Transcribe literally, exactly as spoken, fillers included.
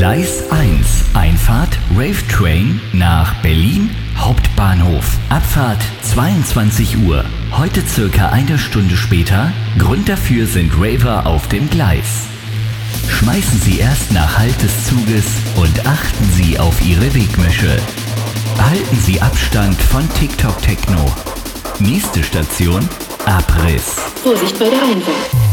Gleis eins, Einfahrt Rave Train nach Berlin Hauptbahnhof. Abfahrt zweiundzwanzig Uhr. Heute circa eine Stunde später. Grund dafür sind Raver auf dem Gleis. Schmeißen Sie erst nach Halt des Zuges und achten Sie auf Ihre Wegmische. Halten Sie Abstand von TikTok Techno. Nächste Station, Abriss. Vorsicht bei der Einfahrt.